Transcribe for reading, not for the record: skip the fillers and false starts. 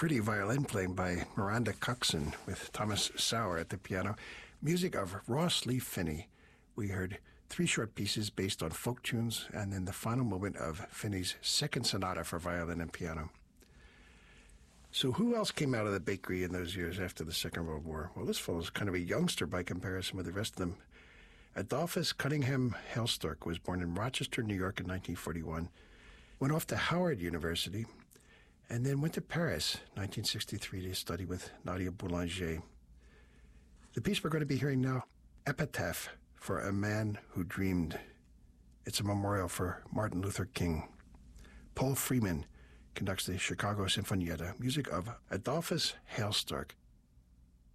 pretty violin playing by Miranda Coxon with Thomas Sauer at the piano. Music of Ross Lee Finney. We heard 3 short pieces based on folk tunes, and then the final movement of Finney's second sonata for violin and piano. So who else came out of the bakery in those years after the Second World War? Well, this fellow's kind of a youngster by comparison with the rest of them. Adolphus Cunningham Hailstork was born in Rochester, New York in 1941, went off to Howard University, and then went to Paris, 1963, to study with Nadia Boulanger. The piece we're going to be hearing now, Epitaph for a Man Who Dreamed. It's a memorial for Martin Luther King. Paul Freeman conducts the Chicago Sinfonietta, music of Adolphus Hailstork.